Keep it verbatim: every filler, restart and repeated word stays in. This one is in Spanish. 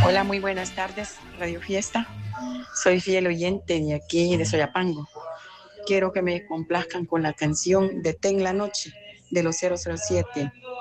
Hola, muy buenas tardes, Radio Fiesta. Soy fiel oyente de aquí de Soyapango. Quiero que me complazcan con la canción de Ten la Noche de los cero cero siete.